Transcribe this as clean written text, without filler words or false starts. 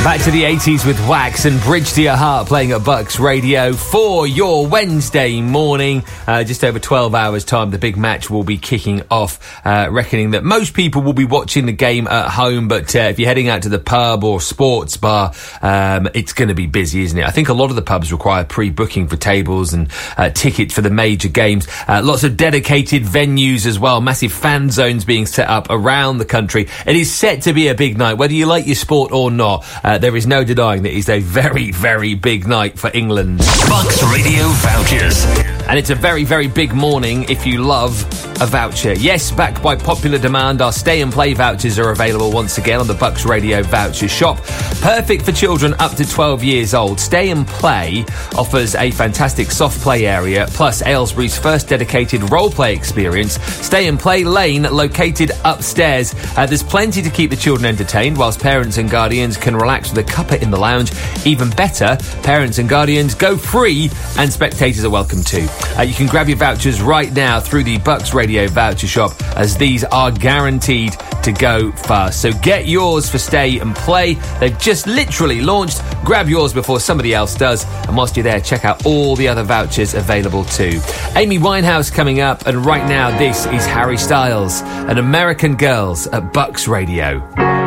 Back to the 80s with Wax and Bridge to Your Heart playing at Bucks Radio for your Wednesday morning. Just over 12 hours' time, the big match will be kicking off. Reckoning that most people will be watching the game at home, but if you're heading out to the pub or sports bar, it's going to be busy, isn't it? I think a lot of the pubs require pre-booking for tables and tickets for the major games. Lots of dedicated venues as well. Massive fan zones being set up around the country. It is set to be a big night, whether you like your sport or not. There is no denying that it's a very, very big night for England. Bucks Radio vouchers. And it's a very, very big morning if you love a voucher. Yes, backed by popular demand, our Stay and Play vouchers are available once again on the Bucks Radio voucher shop. Perfect for children up to 12 years old. Stay and Play offers a fantastic soft play area, plus Aylesbury's first dedicated role-play experience, Stay and Play Lane, located upstairs. There's plenty to keep the children entertained, whilst parents and guardians can relax with a cuppa in the lounge. Even better, parents and guardians go free and spectators are welcome too. You can grab your vouchers right now through the Bucks Radio voucher shop, as these are guaranteed to go fast. So get yours for Stay and Play. They've just literally launched. Grab yours before somebody else does. And whilst you're there, check out all the other vouchers available too. Amy Winehouse coming up, and right now this is Harry Styles and American Girls at Bucks Radio.